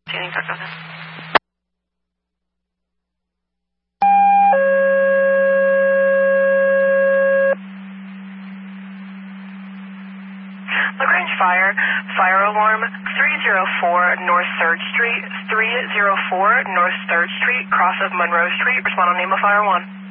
Standing talk on this. LaGrange Fire, fire alarm 304 North 3rd Street, 304 North 3rd Street, cross of Monroe Street. Respond on name of Fire 1.